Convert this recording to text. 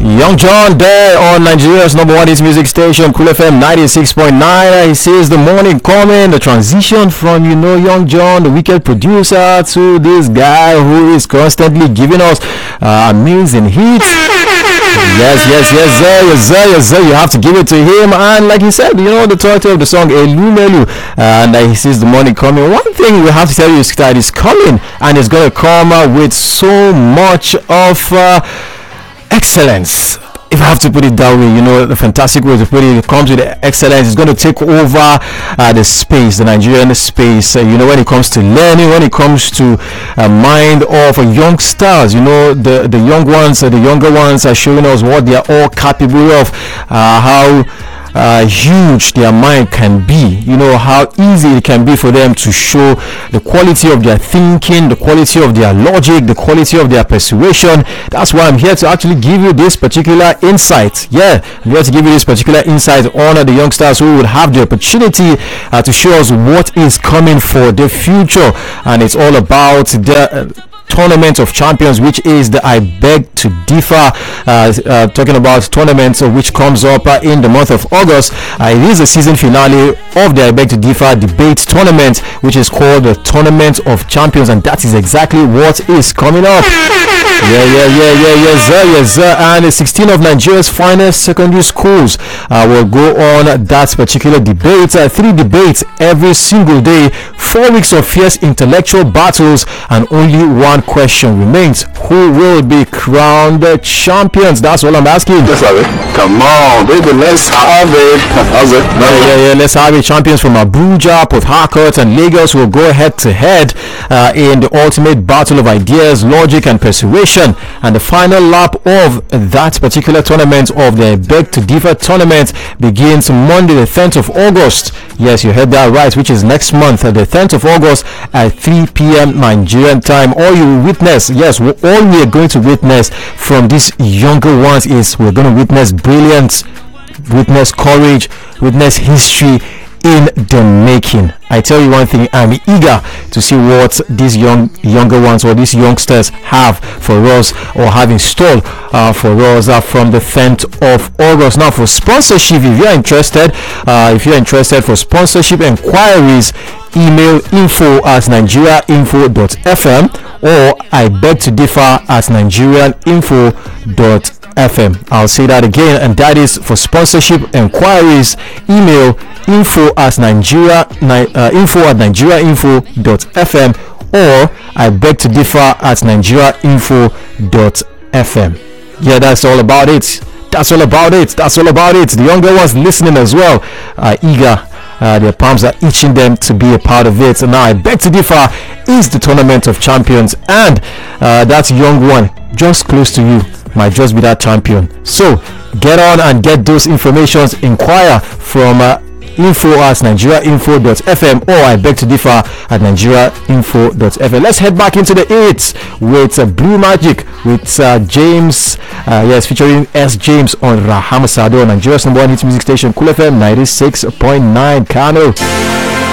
Young John there on Nigeria's number one hit music station, Cool FM 96.9. He says the morning coming, the transition from, Young John, the wicked producer, to this guy who is constantly giving us amazing hits. Yes, sir. You have to give it to him. And like he said, the title of the song, Elumelu. And he says the morning coming. One thing we have to tell you is that it's coming, and it's going to come with so much of excellence. If I have to put it that way, the fantastic way to put it, it comes with excellence. It's going to take over the space, the Nigerian space. When it comes to learning, when it comes to mind of young stars, the young ones, the younger ones are showing us what they are all capable of, how huge their mind can be, how easy it can be for them to show the quality of their thinking, the quality of their logic, the quality of their persuasion. That's why I'm here to actually give you this particular insight. I'm here to give you this particular insight on the youngsters who would have the opportunity to show us what is coming for the future. And it's all about the Tournament of Champions, which is the I Beg to Differ, talking about tournaments which comes up in the month of August. It is the season finale of the I Beg to Differ debate tournament, which is called the Tournament of Champions, and that is exactly what is coming up. Yes, sir. And 16 of Nigeria's finest secondary schools will go on that particular debate. 3 debates every single day, 4 weeks of fierce intellectual battles, and only one question remains: who will be crowned champions? That's all I'm asking. Let's have it. Come on, baby, let's have it. Let's have it. Champions from Abuja, Port Harcourt, and Lagos will go head to head in the ultimate battle of ideas, logic, and persuasion. And the final lap of that particular tournament, of the Beg to Differ tournament, begins Monday the 10th of August. Yes, you heard that right, which is next month, the 10th of August at 3 p.m. Nigerian time. All you witness, all we are going to witness from these younger ones is we're going to witness brilliance, witness courage, witness history in the making. I tell you one thing, I'm eager to see what these younger ones, or these youngsters have for us, or have in store for us from the 10th of August. Now, for sponsorship, if you're interested, for sponsorship enquiries, email info@nigeriainfo.fm or I beg to differ at nigerianinfo.fm. I'll say that again, and that is for sponsorship enquiries, email info@nigeriainfo.fm or I beg to differ at nigeriainfo.fm. That's all about it. The younger ones listening as well are eager. Their palms are itching them to be a part of it. Now, I Beg to Differ is the Tournament of Champions, and that young one just close to you might just be that champion. So get on and get those informations. Inquire from info@nigeriainfo.fm or I beg to differ at nigeriainfo.fm. Let's head back into the 8s with Blue Magic with James, featuring S. James on Rahama Sado, Nigeria's number one hit music station, Cool FM 96.9 Kano.